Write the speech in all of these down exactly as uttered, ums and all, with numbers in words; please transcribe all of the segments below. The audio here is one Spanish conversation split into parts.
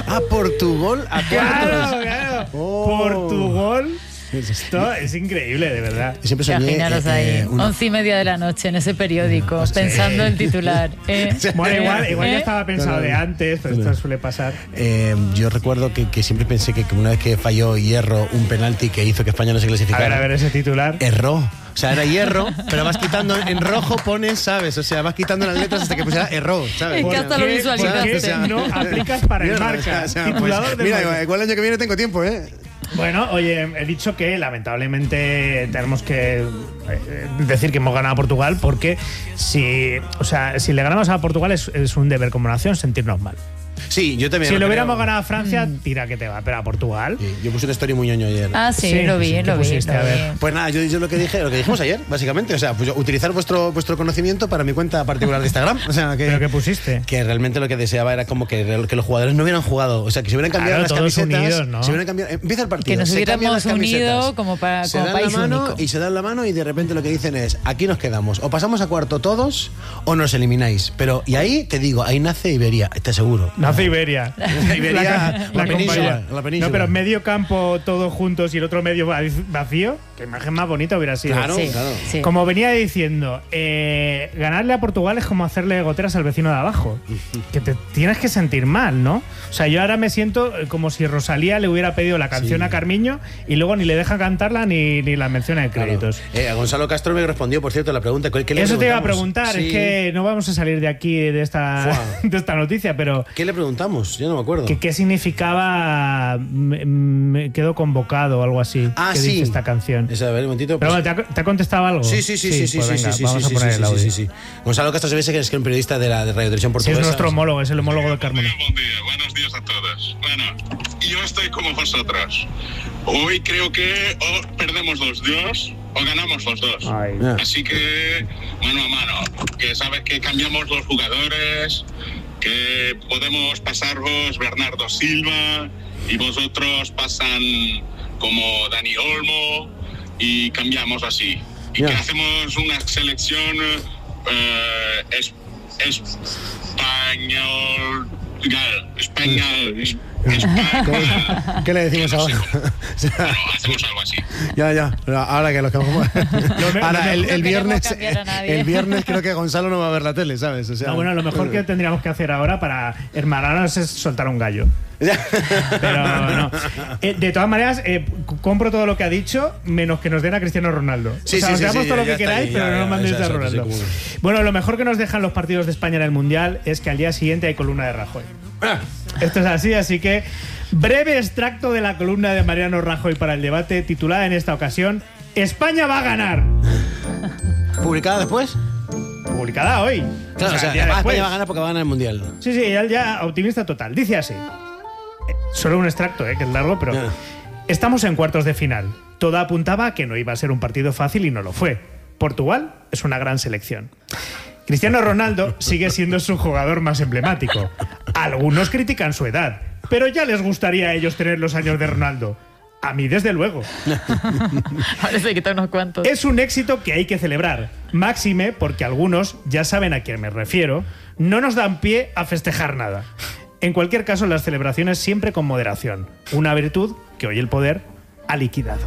Ah, por tu gol a cuartos. Claro, claro. Oh. Por tu gol. Esto es increíble, de verdad. Siempre soñé, Imaginaros eh, ahí, eh, una... once y media de la noche en ese periódico, sí. pensando el titular. ¿eh? Bueno, igual, igual ¿Eh? ya estaba pensado Claro. de antes, pero Claro. esto suele pasar. Eh, yo recuerdo que, que siempre pensé que, que una vez que falló Hierro un penalti que hizo que España no se A clasificara, ver, a ver ese titular. erró. O sea, era Hierro, pero vas quitando en rojo, pones, ¿sabes? O sea, vas quitando las letras hasta que pusiera erró, ¿sabes? Es que hasta lo ¿Qué- visualizaste. ¿Por qué no aplicas para el Mira, marca? o sea, Titulador pues, del mira, marca. igual el año que viene tengo tiempo, ¿eh? Bueno, oye, he dicho que lamentablemente tenemos que eh, decir que hemos ganado a Portugal porque si, o sea, si le ganamos a Portugal es, es un deber como nación sentirnos mal. Sí, yo también. Si lo lo hubiéramos creo. ganado a Francia, tira que te va, pero a Portugal. Sí, yo puse una story muy ñoño ayer. Ah, sí, Sí, lo vi, sí, ¿qué lo vi. pusiste? lo A vi. ver. Pues nada, yo, yo lo que dije, lo que dijimos ayer, básicamente, o sea, pues yo, utilizar vuestro vuestro conocimiento para mi cuenta particular de Instagram, o sea, que ¿Pero qué pusiste? que realmente lo que deseaba era como que, que los jugadores no hubieran jugado, o sea, que se hubieran cambiado Claro, las todos camisetas, unidos, ¿no? se hubieran cambiado, empieza el partido, Que nos se cambian hubiéramos las camisetas, unido como, para, se como dan país la mano único. y se dan la mano y de repente lo que dicen es, aquí nos quedamos, o pasamos a cuarto todos o nos elimináis, pero y ahí te digo, ahí nace Iberia, te aseguro. Nace Iberia. Iberia, la península, compañía. la península. No, pero medio campo todos juntos y el otro medio va- vacío. Qué imagen más bonita hubiera sido. Claro, Sí, claro. sí. Como venía diciendo, eh, ganarle a Portugal es como hacerle goteras al vecino de abajo. Que te tienes que sentir mal, ¿no? O sea, yo ahora me siento como si Rosalía le hubiera pedido la canción Sí. a Carmiño y luego ni le deja cantarla ni, ni la menciona en créditos. Claro. Eh, a Gonzalo Castro me respondió, por cierto, la pregunta. ¿qué le Eso te iba a preguntamos? preguntar, Sí. es que no vamos a salir de aquí de esta, Fua. de esta noticia, pero ¿Qué le preguntamos? Yo no me acuerdo. que qué significaba me, me quedo convocado o algo así. Ah, que sí. dice esta canción. Esa, a ver, un momentito. Pero pues- bueno, ¿te ha, te ha contestado algo? Sí, sí, sí, sí, sí, pues sí, venga, sí, vamos sí, a sí, poner sí, el audio. sí, sí, sí. Gonzalo Castro se ve que es un periodista de la de Radio Televisión Sí, Portuguesa. es nuestro homólogo, es el homólogo de Carmona. Buen día, buenos días a todos. Bueno, yo estoy como vosotros. Hoy creo que o perdemos los dos o ganamos los dos. Ay. Ah. Así que mano a mano, que sabes que cambiamos los jugadores, que podemos pasaros Bernardo Silva y vosotros pasan como Dani Olmo y cambiamos así. Y Ya. que hacemos una selección eh, es, español, español, es- español. ¿Qué le decimos No sé ahora? cómo. O sea, Bueno, hacemos algo así. ya, ya. Ahora que los que me- Ahora, el, no el queremos viernes. cambiar a nadie. El viernes creo que Gonzalo no va a ver la tele, ¿sabes? O sea, No, bueno, lo mejor que tendríamos que hacer ahora para hermanarnos es soltar un gallo. Pero no. Eh, de todas maneras, eh, c- compro todo lo que ha dicho, menos que nos den a Cristiano Ronaldo. Sí, o sea, sí, os sí, damos sí, todo ya lo que está queráis, ahí, pero ya, no ya, nos mandéis ya, a ya, Ronaldo. sí, como- Bueno, lo mejor que nos dejan los partidos de España en el Mundial es que al día siguiente hay columna de Rajoy. Esto es así, así que breve extracto de la columna de Mariano Rajoy para el debate, titulada en esta ocasión España va a ganar. ¿Publicada después? Publicada hoy. Claro, o sea, el día ah, después. España va a ganar porque va a ganar el mundial. Sí, sí, él ya optimista total. Dice así. Eh, Solo un extracto, eh, que es largo, pero... Ya. Estamos en cuartos de final. Todo apuntaba a que no iba a ser un partido fácil y no lo fue. Portugal es una gran selección. Cristiano Ronaldo sigue siendo su jugador más emblemático. Algunos critican su edad, pero ya les gustaría a ellos tener los años de Ronaldo. A mí, desde luego. Ahora se quita unos cuantos. Es un éxito que hay que celebrar. Máxime porque algunos, ya saben a quién me refiero, no nos dan pie a festejar nada. En cualquier caso, las celebraciones siempre con moderación. Una virtud que hoy el poder ha liquidado.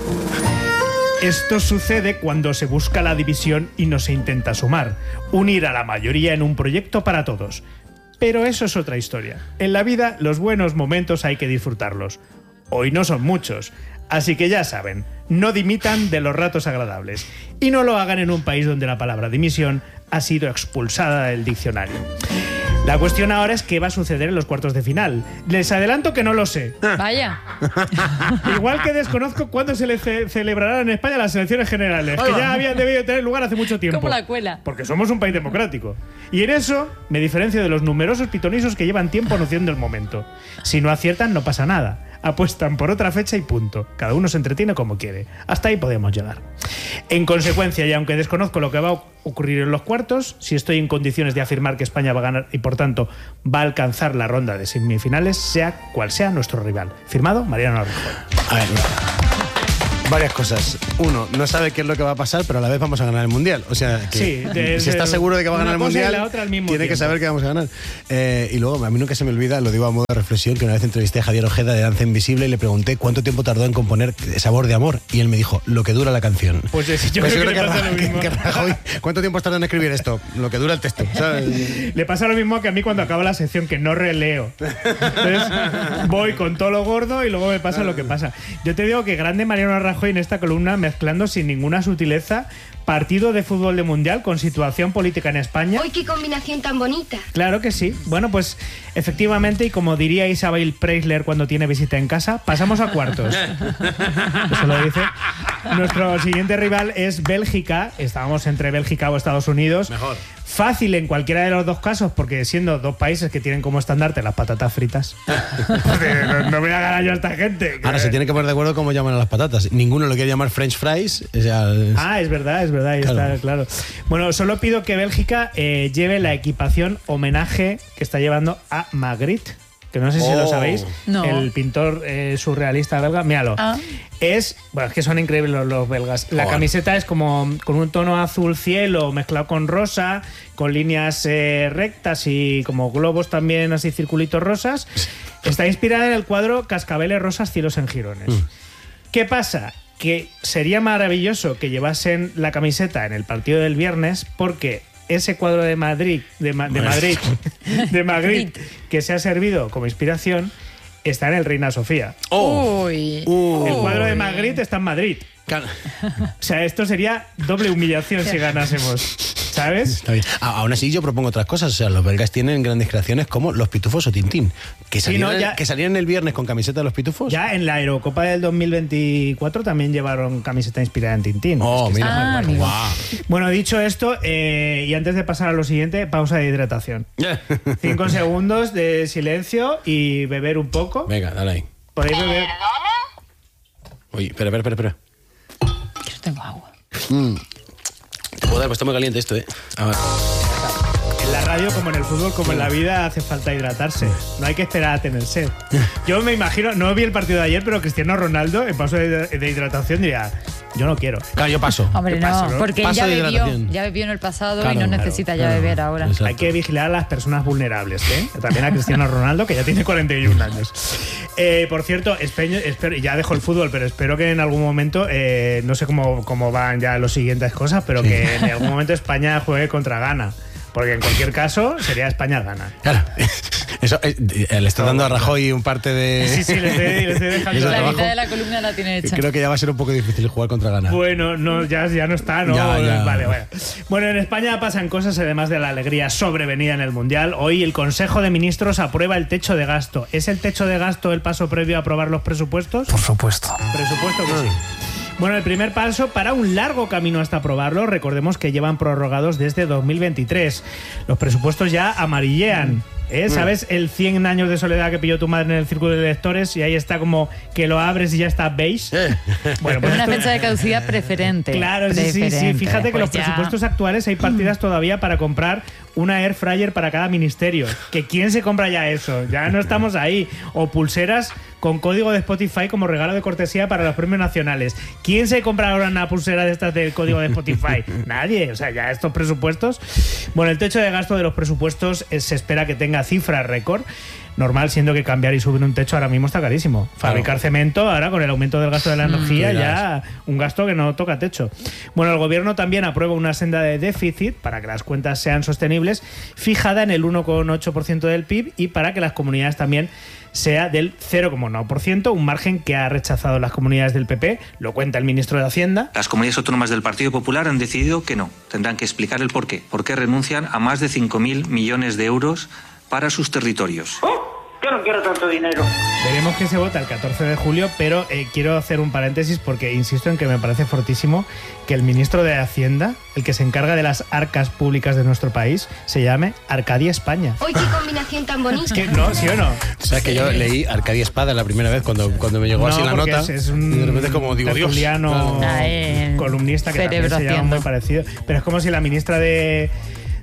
Esto sucede cuando se busca la división y no se intenta sumar. Unir a la mayoría en un proyecto para todos. Pero eso es otra historia. En la vida, los buenos momentos hay que disfrutarlos. Hoy no son muchos. Así que ya saben, no dimitan de los ratos agradables. Y no lo hagan en un país donde la palabra dimisión ha sido expulsada del diccionario. La cuestión ahora es qué va a suceder en los cuartos de final. Les adelanto que no lo sé. Vaya. Igual que desconozco cuándo se le ce- celebrarán en España las elecciones generales, que ya habían debido tener lugar hace mucho tiempo. Como la cuela. Porque somos un país democrático. Y en eso me diferencio de los numerosos pitonisos que llevan tiempo anunciando el momento. Si no aciertan, no pasa nada. Apuestan por otra fecha y punto. Cada uno se entretiene como quiere. Hasta ahí podemos llegar. En consecuencia, y aunque desconozco lo que va a ocurrir en los cuartos, si estoy en condiciones de afirmar que España va a ganar y por tanto va a alcanzar la ronda de semifinales, sea cual sea nuestro rival. Firmado, Mariano Rajoy. A ver, Varias cosas. Uno, no sabe qué es lo que va a pasar, pero a la vez vamos a ganar el Mundial. O sea, que Sí, de- si está de- seguro de que va a una ganar el cosa y Mundial, la otra al mismo tiene que tiempo. saber que vamos a ganar. Eh, y luego, a mí nunca se me olvida, lo digo a modo de reflexión, que una vez entrevisté a Javier Ojeda de Danza Invisible y le pregunté cuánto tiempo tardó en componer Sabor de Amor. Y él me dijo, lo que dura la canción. Pues eh, yo Pues creo que le pasa Ra- lo mismo. que Rajoy, ¿cuánto tiempo has tardado en escribir esto? Lo que dura el texto, ¿sabes? Le pasa lo mismo que a mí cuando acaba la sección, que no releo. Entonces voy con todo lo gordo y luego me pasa lo que pasa. Yo te digo que grande Mariano Rajoy en esta columna, mezclando sin ninguna sutileza partido de fútbol de mundial con situación política en España. ¡Uy, qué combinación tan bonita! Claro que sí. Bueno, pues efectivamente, y como diría Isabel Preisler cuando tiene visita en casa, pasamos a cuartos. Eso lo dice. Nuestro siguiente rival es Bélgica. Estábamos entre Bélgica o Estados Unidos. Mejor. Fácil en cualquiera de los dos casos, porque siendo dos países que tienen como estandarte las patatas fritas. no, no voy a ganar yo a esta gente. Ahora se tiene que poner de acuerdo cómo llaman a las patatas. Ninguno lo quiere llamar French fries. O sea, es- Ah, es verdad, es verdad, ahí Claro. está, claro. Bueno, solo pido que Bélgica eh, lleve la equipación homenaje que está llevando a Magritte, que no sé si Oh. lo sabéis, No. el pintor eh, surrealista belga. Míralo. Ah. Es, bueno, es que son increíbles los, los belgas. La Joder. camiseta es como con un tono azul cielo mezclado con rosa, con líneas eh, rectas y como globos también así circulitos rosas. Está inspirada en el cuadro Cascabeles rosas, cielos en jirones. ¿Qué pasa? Que sería maravilloso que llevasen la camiseta en el partido del viernes, porque ese cuadro de Madrid, de, Ma- de Madrid, de Magritte, que se ha servido como inspiración, está en el Reina Sofía. Oh. Uy. Uh. El cuadro de Uy. Magritte está en Madrid. Cal- O sea, esto sería doble humillación si ganásemos, ¿sabes? Está bien. A- Aún así, yo propongo otras cosas. O sea, los belgas tienen grandes creaciones como Los Pitufos o Tintín. Que Sí, salieron, ¿no? Ya- que salieron el viernes con camiseta de Los Pitufos. Ya en la Eurocopa del dos mil veinticuatro también llevaron camiseta inspirada en Tintín. Oh, Es que mira. está muy Ah, guay. amigo. Guau. Bueno, dicho esto, eh, y antes de pasar a lo siguiente, pausa de hidratación. Cinco segundos de silencio y beber un poco. Venga, dale ahí. Podéis beber. Oye, espera, espera, espera. espera. Que no tengo agua. Te puedo dar, pues está muy caliente esto, ¿eh? A ver. En la radio, como en el fútbol, como en la vida, hace falta hidratarse. No hay que esperar a tener sed. Yo me imagino, no vi el partido de ayer, pero Cristiano Ronaldo, en pausa de, de hidratación, diría: yo no quiero. Claro, yo paso. Hombre, ¿Qué no, pasa, no? porque él Paso ya de bebió, hidratación. ya bebió en el pasado Claro, y no claro, necesita ya claro. beber ahora. Exacto. Hay que vigilar a las personas vulnerables, ¿eh? También a Cristiano Ronaldo, que ya tiene cuarenta y un años. Eh, por cierto, espeño- espero, ya dejo el fútbol, pero espero que en algún momento, eh, no sé cómo, cómo van ya las siguientes cosas, pero que en algún momento España juegue contra Ghana. Porque en cualquier caso sería España-Ghana. Claro. Eso, eh, eh, le está dando a Rajoy un parte de. Sí, sí, le estoy, le estoy Eso dejando. La trabajo. mitad de la columna la tiene hecha. Creo que ya va a ser un poco difícil jugar contra Ghana. Bueno, no, ya, ya no está, ¿no? Ya, ya. Vale, bueno. Bueno, en España pasan cosas además de la alegría sobrevenida en el Mundial. Hoy el Consejo de Ministros aprueba el techo de gasto. ¿Es el techo de gasto el paso previo a aprobar los presupuestos? Por supuesto. Presupuesto que sí. Bueno, el primer paso para un largo camino hasta aprobarlo. Recordemos que llevan prorrogados desde dos mil veintitrés. Los presupuestos ya amarillean. ¿Eh? ¿Sabes el cien años de soledad que pilló tu madre en el círculo de lectores? Y ahí está como que lo abres y ya está beige. Bueno, Con pues una esto- fecha de caducidad preferente. Claro, sí, sí, sí. Preferente. Fíjate que Pues los ya. presupuestos actuales hay partidas todavía para comprar una air fryer para cada ministerio. ¿Que quién se compra ya eso? Ya no estamos ahí. O pulseras con código de Spotify como regalo de cortesía para los premios nacionales. ¿Quién se compra ahora una pulsera de estas del código de Spotify? Nadie. O sea, ya estos presupuestos. Bueno, el techo de gasto de los presupuestos eh, se espera que tenga cifras récord. Normal, siendo que cambiar y subir un techo ahora mismo está carísimo. Fabricar cemento, ahora con el aumento del gasto de la energía, ya un gasto que no toca techo. Bueno, el gobierno también aprueba una senda de déficit para que las cuentas sean sostenibles, fijada en el uno coma ocho por ciento del P I B y para que las comunidades también sea del cero coma uno por ciento, un margen que ha rechazado las comunidades del P P, lo cuenta el ministro de Hacienda. Las comunidades autónomas del Partido Popular han decidido que no. Tendrán que explicar el porqué. ¿Por qué renuncian a más de cinco mil millones de euros para sus territorios? Yo no quiero tanto dinero. Veremos que se vota el catorce de julio, pero eh, quiero hacer un paréntesis porque insisto en que me parece fortísimo que el ministro de Hacienda, el que se encarga de las arcas públicas de nuestro país, se llame Arcadia España. ¡Uy, qué combinación tan bonita! ¿Qué? ¿No? ¿Sí o no? O sea, que yo leí Arcadia Espada la primera vez cuando, cuando me llegó No, así la porque nota. Es, es un y de repente, como digo, Dios. tertuliano, Ah, el columnista que también cerebro se llama haciendo. muy parecido. Pero es como si la ministra de.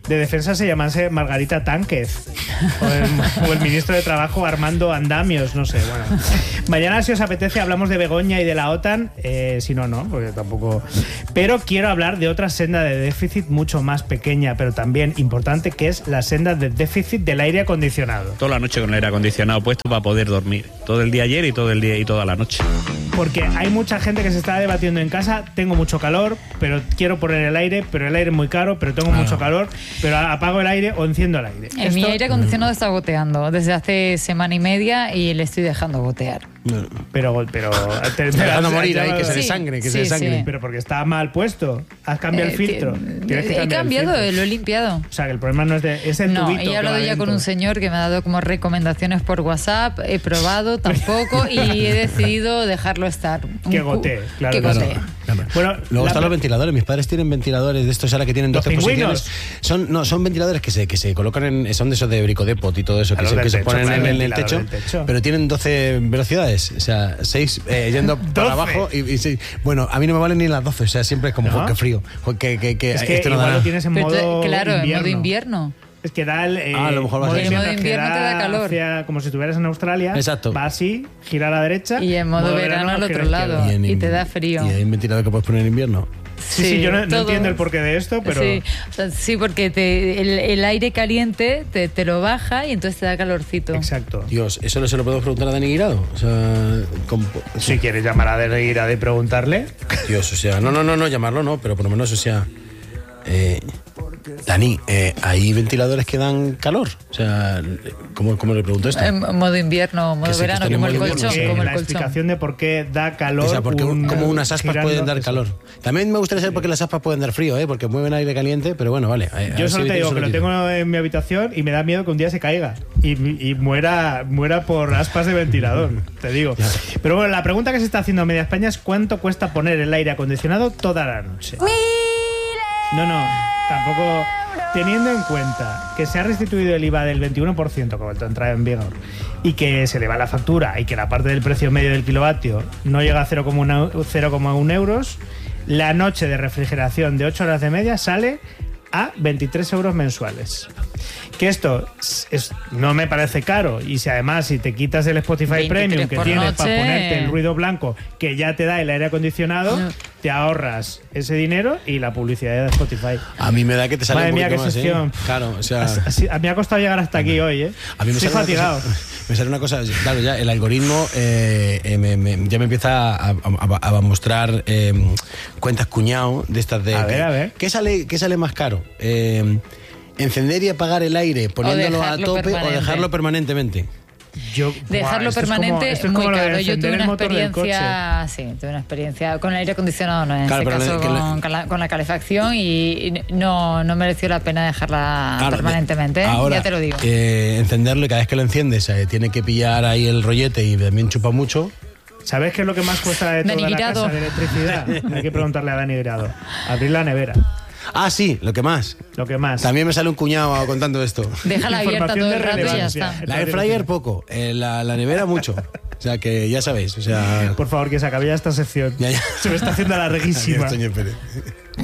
de Defensa se llamase Margarita Tánquez o el, o el ministro de Trabajo Armando Andamios, no sé. Bueno, mañana si os apetece hablamos de Begoña y de la OTAN, eh, si no, no, porque tampoco. Pero quiero hablar de otra senda de déficit mucho más pequeña, pero también importante, que es la senda de déficit del aire acondicionado. Toda la noche con el aire acondicionado puesto para poder dormir. Todo el día ayer y todo el día y toda la noche. Porque hay mucha gente que se está debatiendo en casa, tengo mucho calor, pero quiero poner el aire, pero el aire es muy caro, pero tengo ah. mucho calor, pero apago el aire o enciendo el aire. En Esto... mi aire acondicionado está goteando desde hace semana y media y le estoy dejando gotear. No, pero, pero te está dejando morir ahí, que se desangre, que sí, se desangre. Sí. Pero porque está mal puesto. Has cambiado eh, el filtro. Tienes que he cambiado, el lo he limpiado. O sea, que el problema no es de es el no, tubito. No, he hablado ya con un señor que me ha dado como recomendaciones por WhatsApp, he probado tampoco y he decidido dejarlo estar. Que gotee, claro. Que gotee. Claro. Bueno, luego están los ventiladores. Mis padres tienen ventiladores de estos ahora que tienen doce posiciones. Son no son ventiladores que se que se colocan en son de esos de Bricodepot y todo eso que, se, que se ponen en, en el techo, techo, pero tienen doce velocidades, o sea, seis eh, yendo para abajo y, y seis. Bueno, a mí no me valen ni las doce, o sea, siempre es como ¿no? que frío, que que, que, es que esto no igual da lo tienes en modo claro, invierno. en modo invierno. Es que da el. Eh, ah, a lo mejor va modo a ser. En modo invierno te da calor. Hacia, como si estuvieras en Australia. Exacto. Va así, gira a la derecha. Y en modo, modo verano, verano al otro lado. Y, en, y te da frío. ¿Y hay un ventilador que puedes poner en invierno? Sí, sí, sí, yo no, no entiendo el porqué de esto, pero... Sí, o sea, sí porque te, el, el aire caliente te, te lo baja y entonces te da calorcito. Exacto. Dios, ¿eso no se lo podemos preguntar a Dani Guirado? O sea, ¿cómo? Si quieres llamar a Dani Guirado y preguntarle... Dios, o sea, no, no, no, no, llamarlo no, pero por lo menos, o sea... Eh, Dani, eh, ¿hay ventiladores que dan calor? O sea, ¿cómo, cómo le pregunto esto? En modo invierno, modo verano, como el colchón. Sí, como el la colchón. explicación de por qué da calor. O sea, porque un, como unas aspas girando, pueden dar eso. calor. También me gustaría saber por qué las aspas pueden dar frío, ¿eh? Porque mueven aire caliente, pero bueno, vale. A, Yo a solo si te digo que lo dice. tengo en mi habitación y me da miedo que un día se caiga y, y muera, muera por aspas de ventilador, te digo. Pero bueno, la pregunta que se está haciendo en Media España es ¿cuánto cuesta poner el aire acondicionado toda la noche? No, no, tampoco... Teniendo en cuenta que se ha restituido el I V A del veintiuno por ciento como el entrada en vigor y que se le va la factura y que la parte del precio medio del kilovatio no llega a cero coma uno euros, la noche de refrigeración de ocho horas de media sale a veintitrés euros mensuales. Que esto es, no me parece caro y si además si te quitas el Spotify Premium que tienes noche. para ponerte el ruido blanco que ya te da el aire acondicionado, no. te ahorras ese dinero y la publicidad de Spotify. A mí me da que te sale Madre un mía, poquito qué más, sección. ¿eh? Claro, o sea... Así, a mí me ha costado llegar hasta aquí hoy, ¿eh? A mí me Estoy sale fatigado. Una cosa, me sale una cosa, claro, ya el algoritmo eh, eh, me, me, ya me empieza a, a, a mostrar eh, cuentas cuñado de estas de... A ver, que, a ver. ¿Qué sale, qué sale más caro? Eh, ¿Encender y apagar el aire poniéndolo a tope permanente. o dejarlo permanentemente? Yo, dejarlo wow, permanente es, como, es muy caro. Yo tuve una experiencia, sí, tuve una experiencia con el aire acondicionado, no en claro, este caso con, con, la, con la calefacción y, y no, no mereció la pena dejarla claro, permanentemente. Ahora, ya te lo digo. Eh, encenderlo y cada vez que lo enciendes eh, tiene que pillar ahí el rollete y también chupa mucho. ¿Sabes qué es lo que más cuesta de toda la casa de electricidad? Hay que preguntarle a Dani Guirado. Abrir la nevera. Ah, sí, lo que más. Lo que más. También me sale un cuñado contando esto. Déjala abierta todo el rato y ya está. La air fryer poco, eh, la, la nevera mucho. O sea que ya sabéis, o sea... Por favor, que se acabe ya esta sección. Ya, ya. Se me está haciendo la reguísima. Adiós,